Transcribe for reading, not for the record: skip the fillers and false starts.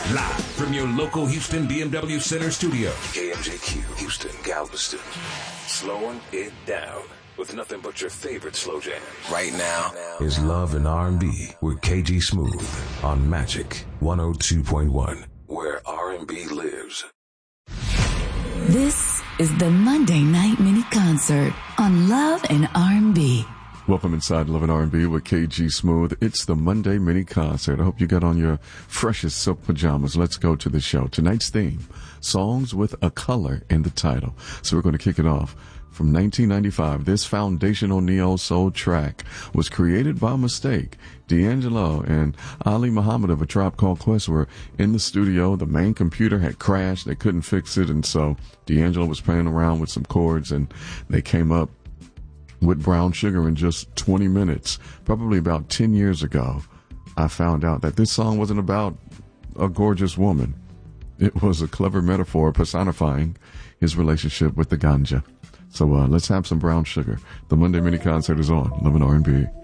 Live from your local Houston BMW Center studio. KMJQ, Houston, Galveston. Slowing it down with nothing but your favorite slow jam. Right now is Love and R&B with KG Smooth on Magic 102.1, where R&B lives. This is the Monday Night Mini Concert on Love and R&B. Welcome inside Love and R&B with KG Smooth. It's the Monday Mini Concert. I hope you got on your freshest silk pajamas. Let's go to the show. Tonight's theme, songs with a color in the title. So we're going to kick it off. From 1995, this foundational neo-soul track was created by mistake. D'Angelo and Ali Muhammad of A Tribe Called Quest were in the studio. The main computer had crashed. They couldn't fix it, and so D'Angelo was playing around with some chords, and they came up with Brown Sugar in just 20 minutes. Probably about 10 years ago, I found out that this song wasn't about a gorgeous woman. It was a clever metaphor personifying his relationship with the ganja. So let's have some Brown Sugar. The Monday Mini Concert is on Love and R&B.